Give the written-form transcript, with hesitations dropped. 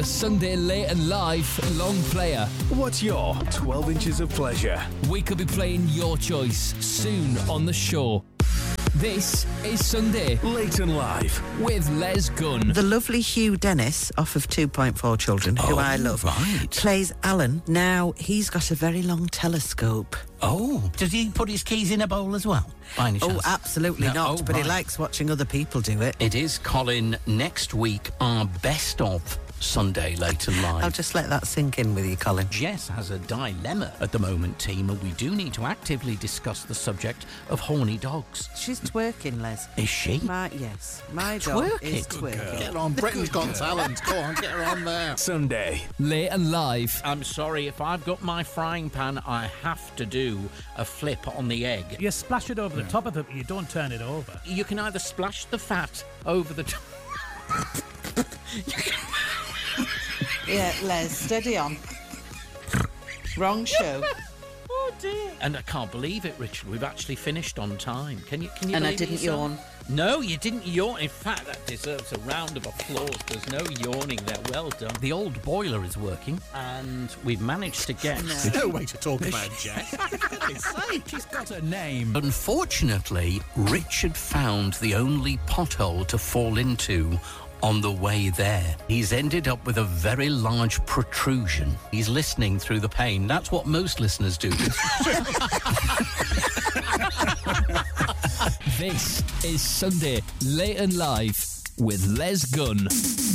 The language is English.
Sunday Late and Live long player. What's your 12 inches of pleasure? We could be playing your choice soon on the show. This is Sunday Late and Live with Les Gunn. The lovely Hugh Dennis, off of 2.4 Children, who I love, plays Alan. Now, he's got a very long telescope. Oh, does he put his keys in a bowl as well, by any chance? Oh, absolutely No, not, but he likes watching other people do it. It is, Colin, next week, our best of Sunday Late and Live. I'll just let that sink in with you, Colin. Jess has a dilemma at the moment, team, and we do need to actively discuss the subject of horny dogs. She's twerking, Les. Is she? Yes. My dog Twerking? is twerking. Get her on, Britain's Got Talent. Go on, get her on there. Sunday. Late and Live. I'm sorry, if I've got my frying pan, I have to do a flip on the egg. You splash it over the top of it, but you don't turn it over. You can either splash the fat over the top... Yeah, Les, steady on. Wrong show. Oh dear. And I can't believe it, Richard. We've actually finished on time. Can you And I believe didn't it yourself? yawn. No, you didn't yawn. In fact, that deserves a round of applause. There's no yawning there. Well done. The old boiler is working, and we've managed to get... No way to talk about Jess. She's got a name. Unfortunately, Richard found the only pothole to fall into on the way there. He's ended up with a very large protrusion. He's listening through the pane. That's what most listeners do. This is Sunday Late and Live with Les Gunn.